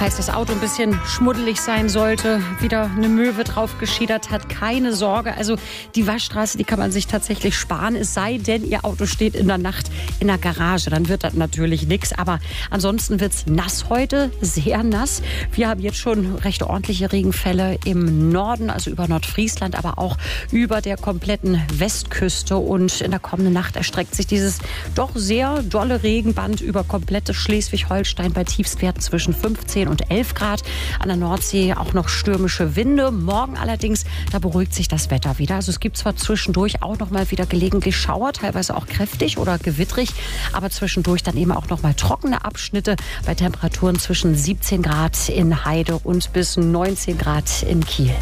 Falls das Auto ein bisschen schmuddelig sein sollte, wieder eine Möwe drauf geschiedert hat, keine Sorge. Also die Waschstraße, die kann man sich tatsächlich sparen. Es sei denn, Ihr Auto steht in der Nacht in der Garage. Dann wird das natürlich nichts. Aber ansonsten wird es nass heute, sehr nass. Wir haben jetzt schon recht ordentliche Regenfälle im Norden, also über Nordfriesland, aber auch über der kompletten Westküste. Und in der kommenden Nacht erstreckt sich dieses doch sehr dolle Regenband über komplette Schleswig-Holstein bei Tiefstwerten zwischen 15 und 11 Grad. An der Nordsee auch noch stürmische Winde. Morgen allerdings, da beruhigt sich das Wetter wieder. Also es gibt zwar zwischendurch auch noch mal wieder gelegentlich Schauer, teilweise auch kräftig oder gewittrig, aber zwischendurch dann eben auch noch mal trockene Abschnitte bei Temperaturen zwischen 17 Grad in Heide und bis 19 Grad in Kiel.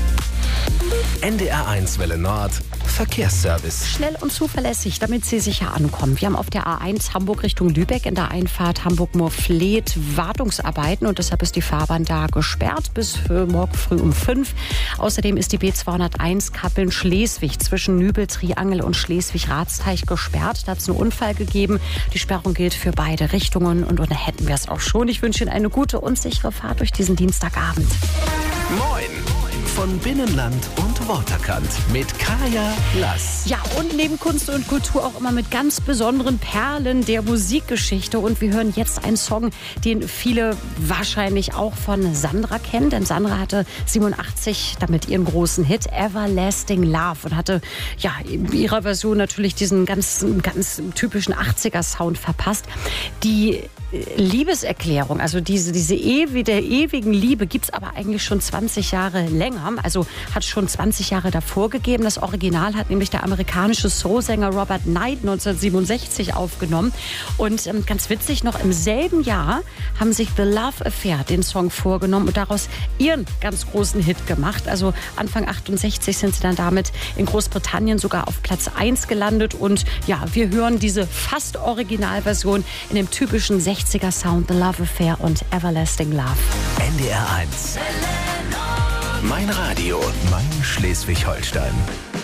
NDR1 Welle Nord, Verkehrsservice. Schnell und zuverlässig, damit Sie sicher ankommen. Wir haben auf der A1 Hamburg Richtung Lübeck in der Einfahrt Hamburg-Moorfleet Wartungsarbeiten und deshalb ist die Fahrbahn da gesperrt bis für morgen früh um 5. Außerdem ist die B201 Kappeln-Schleswig zwischen Nübel-Triangel und Schleswig-Ratsteich gesperrt. Da hat es einen Unfall gegeben. Die Sperrung gilt für beide Richtungen und da hätten wir es auch schon. Ich wünsche Ihnen eine gute und sichere Fahrt durch diesen Dienstagabend. Moin! Von Binnenland und Waterkant mit Kaya Lass. Ja, und neben Kunst und Kultur auch immer mit ganz besonderen Perlen der Musikgeschichte. Und wir hören jetzt einen Song, den viele wahrscheinlich auch von Sandra kennen. Denn Sandra hatte 87 damit ihren großen Hit Everlasting Love und hatte ja in ihrer Version natürlich diesen ganz typischen 80er-Sound verpasst. Die Liebeserklärung, also der ewigen Liebe gibt es aber eigentlich schon 20 Jahre länger. Also hat schon 20 Jahre davor gegeben. Das Original hat nämlich der amerikanische Soulsänger Robert Knight 1967 aufgenommen. Und ganz witzig, noch im selben Jahr haben sich The Love Affair den Song vorgenommen und daraus ihren ganz großen Hit gemacht. Also Anfang 68 sind sie dann damit in Großbritannien sogar auf Platz 1 gelandet. Und ja, wir hören diese fast Originalversion in dem typischen 60er Sound The Love Affair und Everlasting Love. NDR1. Mein Radio, mein Schleswig-Holstein.